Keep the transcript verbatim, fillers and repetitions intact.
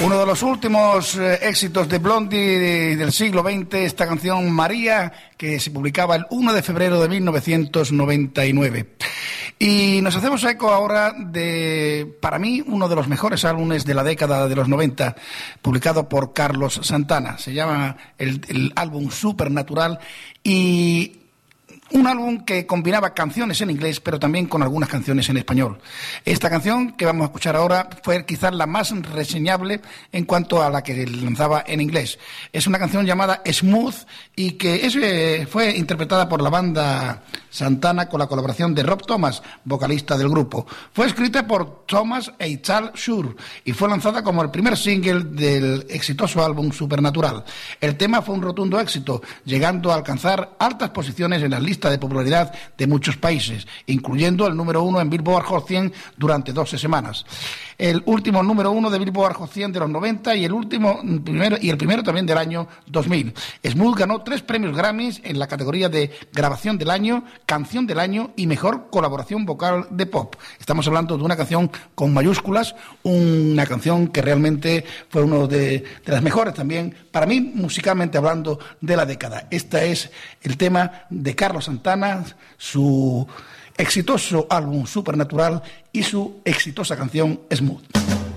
Uno de los últimos eh, éxitos de Blondie del siglo veinte, esta canción María, que se publicaba el uno de febrero de mil novecientos noventa y nueve. Y nos hacemos eco ahora de, para mí, uno de los mejores álbumes de la década de los noventa, publicado por Carlos Santana. Se llama el, el álbum Supernatural, y un álbum que combinaba canciones en inglés, pero también con algunas canciones en español. Esta canción que vamos a escuchar ahora fue quizás la más reseñable en cuanto a la que lanzaba en inglés. Es una canción llamada Smooth y que es, eh, fue interpretada por la banda Santana con la colaboración de Rob Thomas, vocalista del grupo. Fue escrita por Thomas e Charles Shure y fue lanzada como el primer single del exitoso álbum Supernatural. El tema fue un rotundo éxito, llegando a alcanzar altas posiciones en las listas de popularidad de muchos países, incluyendo el número uno en Billboard Hot cien durante doce semanas. El último número uno de Billboard Hot cien de los noventa y el último primero y el primero también del año dos mil. Smooth ganó tres premios Grammys en la categoría de Grabación del Año, Canción del Año y Mejor Colaboración Vocal de Pop. Estamos hablando de una canción con mayúsculas, una canción que realmente fue uno de, de las mejores también, para mí, musicalmente hablando, de la década. Este es el tema de Carlos Santana, su exitoso álbum Supernatural y su exitosa canción Smooth.